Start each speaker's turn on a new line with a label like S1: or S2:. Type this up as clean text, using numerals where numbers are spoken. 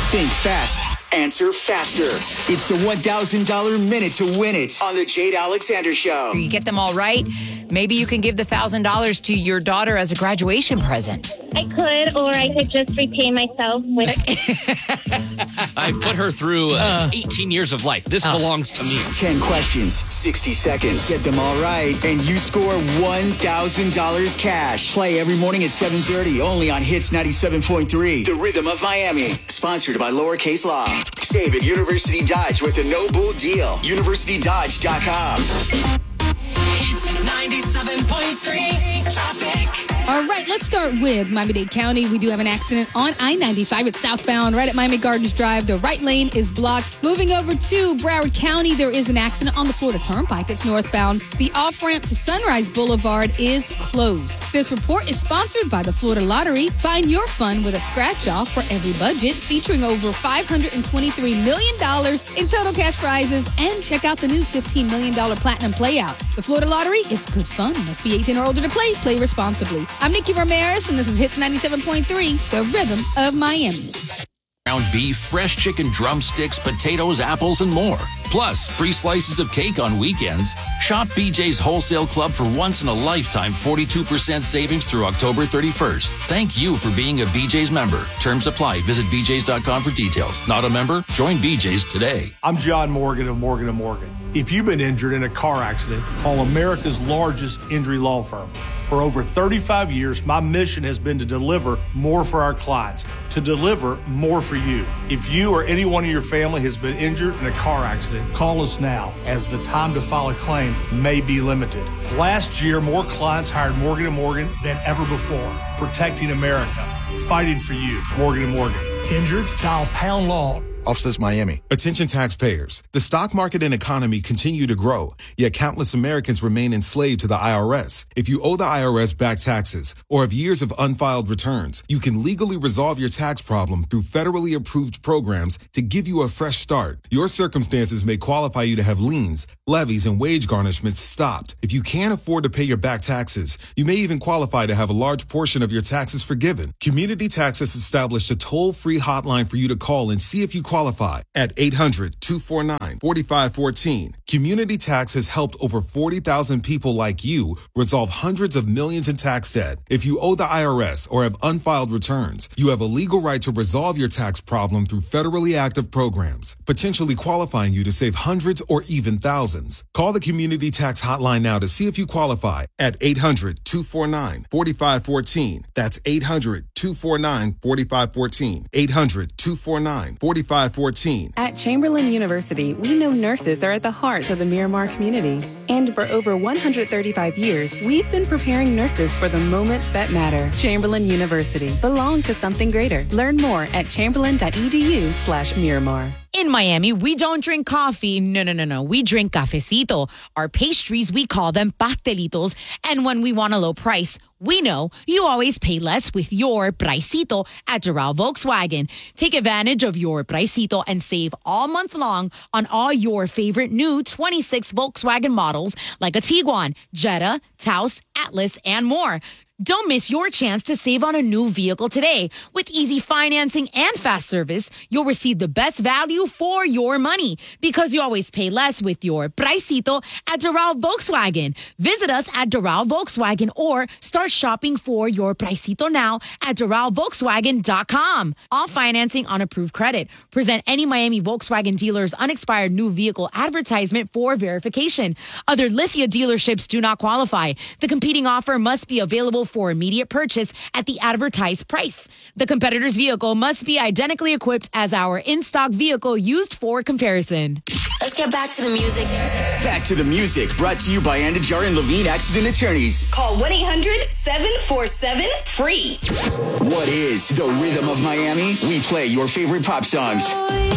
S1: Think fast. Answer faster. It's the $1,000 minute to win it on the Jade Alexander Show.
S2: You get them all right. Maybe you can give the $1,000 to your daughter as a graduation present.
S3: I could, or I could just repay myself with...
S4: I've put her through 18 years of life. This belongs to me.
S1: 10 questions, 60 seconds. Get them all right, and you score $1,000 cash. Play every morning at 7:30, only on Hits 97.3. The Rhythm of Miami. Sponsored by Lowercase Law. Save at University Dodge with a no-bull deal. UniversityDodge.com.
S5: Hits 97.3 traffic.
S6: All right, let's start with Miami-Dade County. We do have an accident on I-95. It's southbound right at Miami Gardens Drive. The right lane is blocked. Moving over to Broward County, there is an accident on the Florida Turnpike. It's northbound. The off-ramp to Sunrise Boulevard is closed. This report is sponsored by the Florida Lottery. Find your fun with a scratch-off for every budget, featuring over $523 million in total cash prizes. And check out the new $15 million Platinum Playout. The Florida Lottery, it's good fun. Must be 18 or older to play. Play responsibly. I'm Nikki Ramirez, and this is Hits 97.3, the Rhythm of Miami.
S7: Ground beef, fresh chicken drumsticks, potatoes, apples, and more. Plus, free slices of cake on weekends. Shop BJ's Wholesale Club for once-in-a-lifetime 42% savings through October 31st. Thank you for being a BJ's member. Terms apply. Visit BJ's.com for details. Not a member? Join BJ's today.
S8: I'm John Morgan of Morgan & Morgan. If you've been injured in a car accident, call America's largest injury law firm. For over 35 years, my mission has been to deliver more for our clients, to deliver more for you. If you or anyone in your family has been injured in a car accident, call us now, as the time to file a claim may be limited. Last year, more clients hired Morgan & Morgan than ever before, protecting America, fighting for you. Morgan & Morgan. Injured? Dial pound law.
S9: Offices Miami. Attention taxpayers. The stock market and economy continue to grow, yet countless Americans remain enslaved to the IRS. If you owe the IRS back taxes or have years of unfiled returns, you can legally resolve your tax problem through federally approved programs to give you a fresh start. Your circumstances may qualify you to have liens, levies, and wage garnishments stopped. If you can't afford to pay your back taxes, you may even qualify to have a large portion of your taxes forgiven. Community Tax has established a toll-free hotline for you to call and see if you qualify at 800-249-4514. Community Tax has helped over 40,000 people like you resolve hundreds of millions in tax debt. If you owe the IRS or have unfiled returns, you have a legal right to resolve your tax problem through federally active programs, potentially qualifying you to save hundreds or even thousands. Call the Community Tax hotline now to see if you qualify at 800-249-4514. That's 800-249-4514. 800-249-4514.
S10: At Chamberlain University, we know nurses are at the heart of the Miramar community. And for over 135 years, we've been preparing nurses for the moments that matter. Chamberlain University. Belong to something greater. Learn more at chamberlain.edu/Miramar.
S2: In Miami, we don't drink coffee. No. We drink cafecito. Our pastries, we call them pastelitos. And when we want a low price, we know you always pay less with your Pricito at Doral Volkswagen. Take advantage of your Pricito and save all month long on all your favorite new 26 Volkswagen models like a Tiguan, Jetta, Taos, Atlas, and more. Don't miss your chance to save on a new vehicle today. With easy financing and fast service, you'll receive the best value for your money because you always pay less with your Pricito at Doral Volkswagen. Visit us at Doral Volkswagen or start shopping for your Pricito now at DoralVolkswagen.com. All financing on approved credit. Present any Miami Volkswagen dealer's unexpired new vehicle advertisement for verification. Other Lithia dealerships do not qualify. The competing offer must be available for immediate purchase at the advertised price. The competitor's vehicle must be identically equipped as our in-stock vehicle used for comparison.
S5: Let's get back to the music.
S1: Back to the music, brought to you by Andajar and Levine Accident Attorneys.
S5: Call 1-800-747-FREE.
S1: What is the Rhythm of Miami? We play your favorite pop songs.